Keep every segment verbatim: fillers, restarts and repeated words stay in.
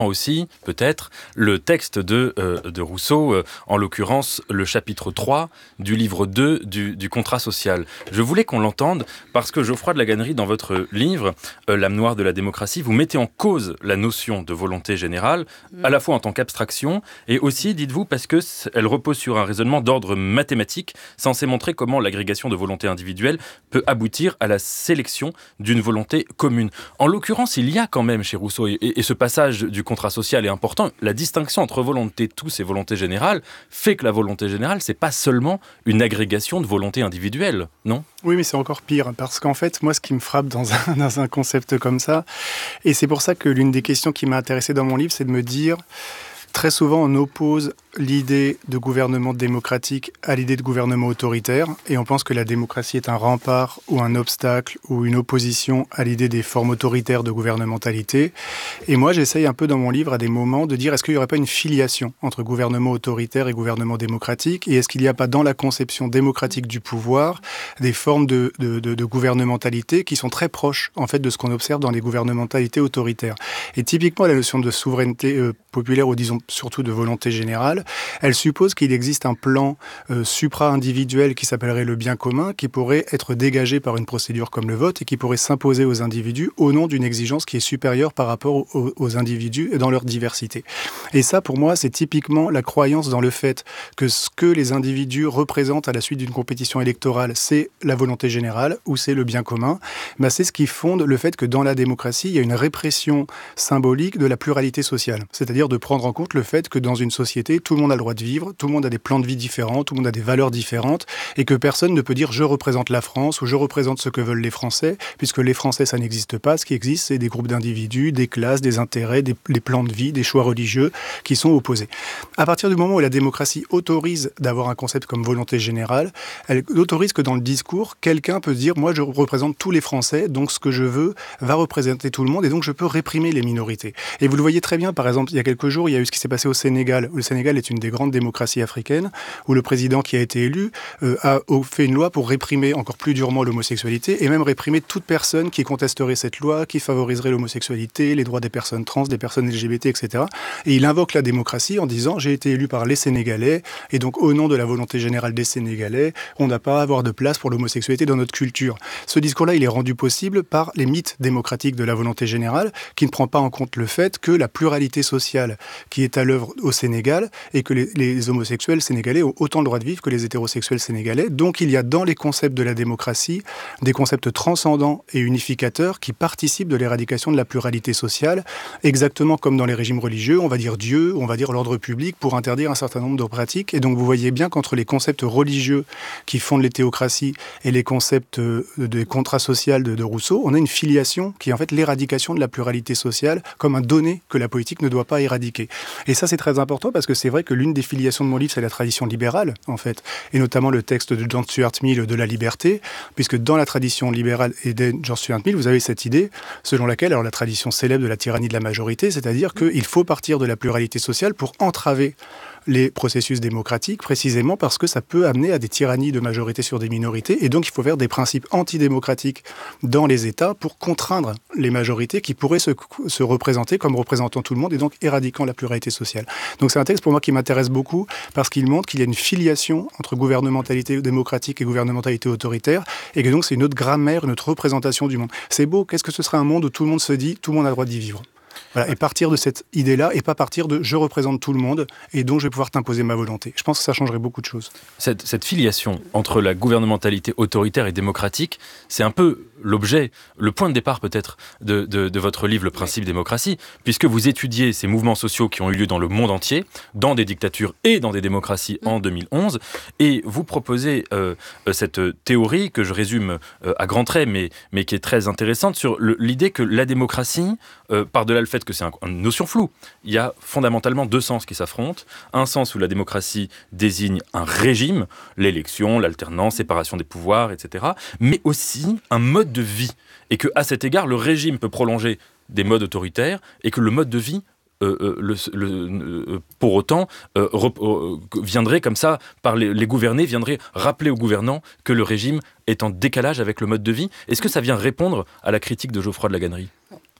aussi, peut-être, le texte de, euh, de Rousseau, euh, en l'occurrence le chapitre trois du livre deux du, du contrat social. Je voulais qu'on l'entende parce que Geoffroy de la Gannerie, dans votre livre, euh, L'âme noire de la démocratie, vous mettez en cause la notion de volonté générale, mmh. à la fois en tant qu'abstraction, et aussi, dites-vous, parce qu'elle repose sur un raisonnement d'ordre mathématique, censé montrer comment l'agrégation de volontés individuelles peut aboutir à la sélection d'une volonté commune. En l'occurrence, il y a quand même chez Rousseau, et, et, et ce passage du contrat social est important, la distinction entre volonté tous et volonté générale fait que la volonté générale, c'est pas seulement une agrégation de volontés individuelles, non ? Oui, mais c'est encore pire, parce qu'en fait, moi, ce qui me frappe dans un, dans un concept comme ça, et c'est pour ça que l'une des questions qui m'a intéressé dans mon livre, c'est de me dire, très souvent, on oppose l'idée de gouvernement démocratique à l'idée de gouvernement autoritaire, et on pense que la démocratie est un rempart ou un obstacle ou une opposition à l'idée des formes autoritaires de gouvernementalité. Et moi, j'essaye un peu dans mon livre à des moments de dire est-ce qu'il n'y aurait pas une filiation entre gouvernement autoritaire et gouvernement démocratique, et est-ce qu'il n'y a pas dans la conception démocratique du pouvoir des formes de, de, de, de gouvernementalité qui sont très proches en fait de ce qu'on observe dans les gouvernementalités autoritaires. Et typiquement, la notion de souveraineté euh, populaire, ou disons surtout de volonté générale, elle suppose qu'il existe un plan euh, supra-individuel qui s'appellerait le bien commun, qui pourrait être dégagé par une procédure comme le vote et qui pourrait s'imposer aux individus au nom d'une exigence qui est supérieure par rapport aux, aux individus et dans leur diversité. Et ça, pour moi, c'est typiquement la croyance dans le fait que ce que les individus représentent à la suite d'une compétition électorale, c'est la volonté générale ou c'est le bien commun. Ben, c'est ce qui fonde le fait que dans la démocratie, il y a une répression symbolique de la pluralité sociale. C'est-à-dire de prendre en compte le fait que dans une société, tout le monde a le droit de vivre, tout le monde a des plans de vie différents, tout le monde a des valeurs différentes, et que personne ne peut dire « je représente la France » ou « je représente ce que veulent les Français », puisque les Français, ça n'existe pas. Ce qui existe, c'est des groupes d'individus, des classes, des intérêts, des, des plans de vie, des choix religieux qui sont opposés. À partir du moment où la démocratie autorise d'avoir un concept comme volonté générale, elle autorise que dans le discours, quelqu'un peut dire « moi, je représente tous les Français, donc ce que je veux va représenter tout le monde, et donc je peux réprimer les minorités ». Et vous le voyez très bien, par exemple, il y a quelques jours, il y a eu ce qui s'est passé au Sénégal. Le Sénégal est une des grandes démocraties africaines, où le président qui a été élu euh, a fait une loi pour réprimer encore plus durement l'homosexualité, et même réprimer toute personne qui contesterait cette loi, qui favoriserait l'homosexualité, les droits des personnes trans, des personnes L G B T, et cetera. Et il invoque la démocratie en disant « j'ai été élu par les Sénégalais, et donc au nom de la volonté générale des Sénégalais, on n'a pas à avoir de place pour l'homosexualité dans notre culture ». Ce discours-là, il est rendu possible par les mythes démocratiques de la volonté générale, qui ne prend pas en compte le fait que la pluralité sociale qui est à l'œuvre au Sénégal, et que les, les homosexuels sénégalais ont autant le droit de vivre que les hétérosexuels sénégalais. Donc il y a dans les concepts de la démocratie des concepts transcendants et unificateurs qui participent de l'éradication de la pluralité sociale, exactement comme dans les régimes religieux, on va dire Dieu, on va dire l'ordre public, pour interdire un certain nombre de pratiques. Et donc vous voyez bien qu'entre les concepts religieux qui fondent les théocraties et les concepts de contrat social de, de Rousseau, on a une filiation qui est en fait l'éradication de la pluralité sociale comme un donné que la politique ne doit pas éradiquer. Et ça c'est très important parce que c'est vrai que l'une des filiations de mon livre, c'est la tradition libérale, en fait, et notamment le texte de John Stuart Mill de la liberté, puisque dans la tradition libérale et de John Stuart Mill, vous avez cette idée selon laquelle, alors la tradition célèbre de la tyrannie de la majorité, c'est-à-dire qu'il faut partir de la pluralité sociale pour entraver les processus démocratiques, précisément parce que ça peut amener à des tyrannies de majorité sur des minorités, et donc il faut faire des principes antidémocratiques dans les États pour contraindre les majorités qui pourraient se, se représenter comme représentant tout le monde, et donc éradiquant la pluralité sociale. Donc c'est un texte pour moi qui m'intéresse beaucoup, parce qu'il montre qu'il y a une filiation entre gouvernementalité démocratique et gouvernementalité autoritaire, et que donc c'est une autre grammaire, une autre représentation du monde. C'est beau, qu'est-ce que ce serait un monde où tout le monde se dit, tout le monde a le droit d'y vivre ? Voilà, et partir de cette idée-là, et pas partir de « je représente tout le monde, et donc je vais pouvoir t'imposer ma volonté ». Je pense que ça changerait beaucoup de choses. Cette, cette filiation entre la gouvernementalité autoritaire et démocratique, c'est un peu l'objet, le point de départ peut-être de, de, de votre livre « Le principe démocratie », puisque vous étudiez ces mouvements sociaux qui ont eu lieu dans le monde entier, dans des dictatures et dans des démocraties en deux mille onze, et vous proposez euh, cette théorie que je résume euh, à grands traits, mais, mais qui est très intéressante, sur le, l'idée que la démocratie, euh, par-delà le fait que c'est un, une notion floue, il y a fondamentalement deux sens qui s'affrontent. Un sens où la démocratie désigne un régime, l'élection, l'alternance, séparation des pouvoirs, et cetera, mais aussi un mode de vie. Et qu'à cet égard, le régime peut prolonger des modes autoritaires et que le mode de vie, euh, euh, le, le, euh, pour autant, euh, rep, euh, viendrait comme ça, par les, les gouvernés, viendrait rappeler aux gouvernants que le régime est en décalage avec le mode de vie. Est-ce que ça vient répondre à la critique de Geoffroy de la Gannerie ?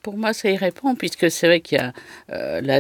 Pour moi, ça y répond, puisque c'est vrai qu'il y a euh, la